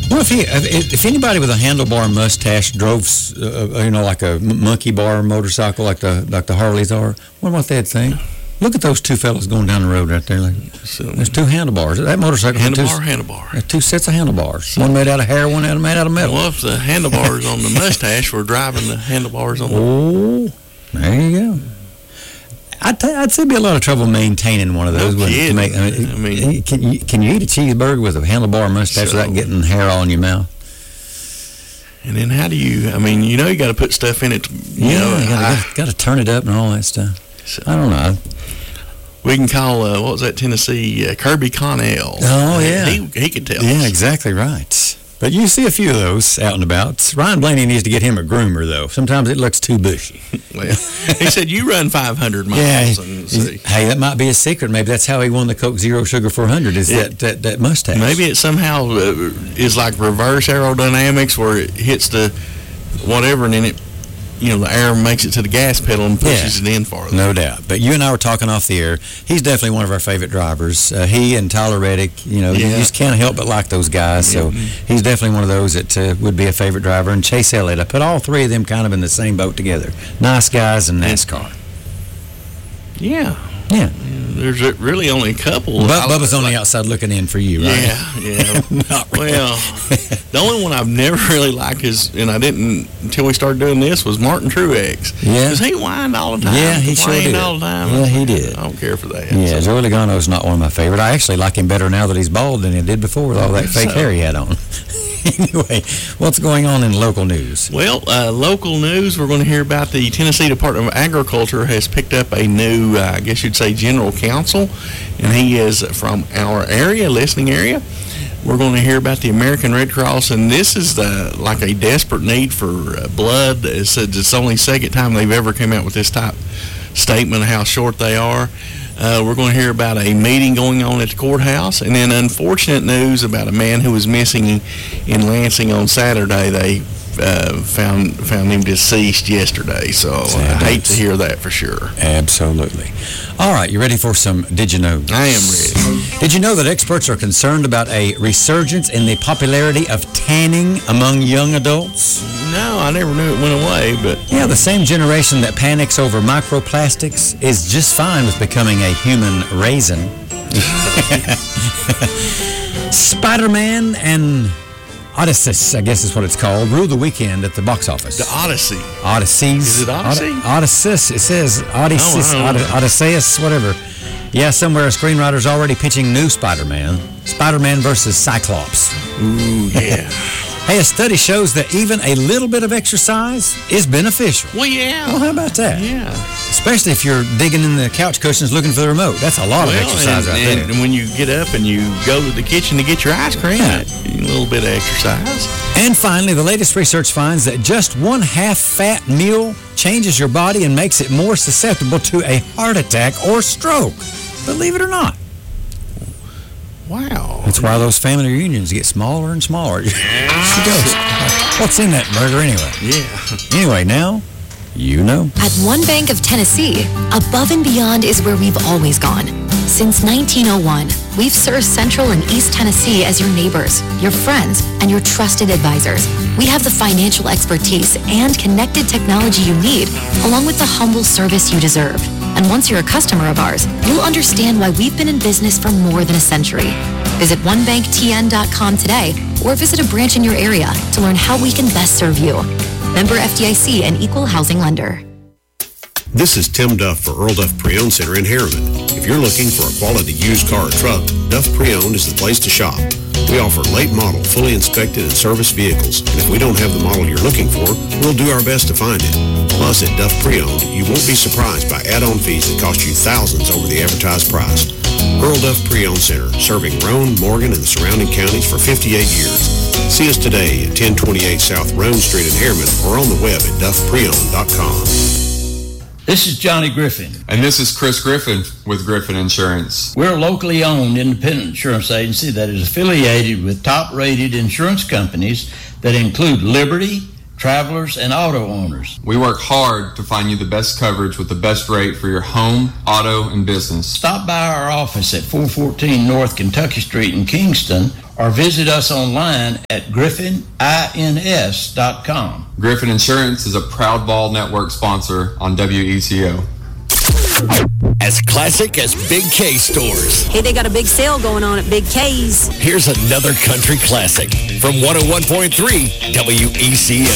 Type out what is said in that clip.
Well, if anybody with a handlebar mustache drove, like a monkey bar motorcycle like the Harleys are, wonder what they'd think. Look at those two fellas going down the road right there. There's two handlebars. That motorcycle handlebar. Two sets of handlebars. One made out of hair, one made out of metal. Well, if the handlebars on the mustache were driving the handlebars on the... Oh, there you go. I'd say it'd be a lot of trouble maintaining one of those. No kidding. Can you eat a cheeseburger with a handlebar mustache without getting hair all in your mouth? And then how do you... you got to put stuff in it. You got to turn it up and all that stuff. So, I don't know. We can call, what was that, Tennessee, Kirby Connell. Oh, yeah. He could tell us. Yeah, exactly right. But you see a few of those out and about. Ryan Blaney needs to get him a groomer, though. Sometimes it looks too bushy. Well, he said you run 500 miles. Yeah, hey, that might be a secret. Maybe that's how he won the Coke Zero Sugar 400, is that mustache. Maybe it somehow is like reverse aerodynamics where it hits the whatever and then it, the air makes it to the gas pedal and pushes it in farther. No doubt. But you and I were talking off the air. He's definitely one of our favorite drivers. He and Tyler Reddick, you just can't help but like those guys. So he's definitely one of those that would be a favorite driver. And Chase Elliott, I put all three of them kind of in the same boat together. Nice guys in NASCAR. Yeah. Yeah. There's really only a couple. Bubba's on the outside looking in for you, right? Yeah. Not really. Well, the only one I've never really liked and I didn't until we started doing this, was Martin Truex. Yeah. Because he whined all the time. Yeah, he sure did. All the time. Yeah, he did. I don't care for that. Yeah, Joey Logano's not one of my favorite. I actually like him better now that he's bald than he did before with all that fake hair he had on. Anyway, what's going on in local news? Well, local news, we're going to hear about the Tennessee Department of Agriculture has picked up a new, I guess you'd say, general counsel, and he is from our area, listening area. We're going to hear about the American Red Cross, and this is like a desperate need for blood. It's only the second time they've ever come out with this type statement of how short they are. We're going to hear about a meeting going on at the courthouse, and then unfortunate news about a man who was missing in Lansing on Saturday. They found him deceased yesterday, so I hate to hear that for sure. Absolutely. All right, you ready for some Did You Know? I am ready. Did you know that experts are concerned about a resurgence in the popularity of tanning among young adults? No, I never knew it went away, but... Yeah, the same generation that panics over microplastics is just fine with becoming a human raisin. Spider-Man and Odysseus, I guess is what it's called, ruled the weekend at the box office. The Odyssey. Odysseys. Is it Odyssey? Odysseus. It says Odysseus, Odysseus, whatever. Yeah, somewhere a screenwriter's already pitching new Spider-Man. Spider-Man versus Cyclops. Ooh, yeah. Hey, a study shows that even a little bit of exercise is beneficial. Well, yeah. Well, how about that? Yeah. Especially if you're digging in the couch cushions looking for the remote. That's a lot of exercise right there. And when you get up and you go to the kitchen to get your ice cream, a little bit of exercise. And finally, the latest research finds that just one half-fat meal changes your body and makes it more susceptible to a heart attack or stroke. Believe it or not. Wow. That's why those family reunions get smaller and smaller. She goes, what's in that burger anyway? Yeah. Anyway, now, you know. At One Bank of Tennessee, above and beyond is where we've always gone. Since 1901, we've served Central and East Tennessee as your neighbors, your friends, and your trusted advisors. We have the financial expertise and connected technology you need, along with the humble service you deserve. And once you're a customer of ours, you'll understand why we've been in business for more than a century. Visit onebanktn.com today or visit a branch in your area to learn how we can best serve you. Member FDIC and Equal Housing Lender. This is Tim Duff for Earl Duff Pre-Owned Center in Harriman. If you're looking for a quality used car or truck, Duff Pre-Owned is the place to shop. We offer late model, fully inspected and serviced vehicles, and if we don't have the model you're looking for, we'll do our best to find it. Plus, at Duff Pre-Owned, you won't be surprised by add-on fees that cost you thousands over the advertised price. Earl Duff Pre-Owned Center, serving Roane, Morgan, and the surrounding counties for 58 years. See us today at 1028 South Roane Street in Harriman or on the web at duffpreowned.com. This is Johnny Griffin. And this is Chris Griffin with Griffin Insurance. We're a locally owned independent insurance agency that is affiliated with top-rated insurance companies that include Liberty, Travelers, and auto owners. We work hard to find you the best coverage with the best rate for your home, auto, and business. Stop by our office at 414 North Kentucky Street in Kingston or visit us online at griffinins.com. Griffin Insurance is a proud Ball Network sponsor on WECO. As classic as Big K stores. Hey, they got a big sale going on at Big K's. Here's another country classic from 101.3 WECO.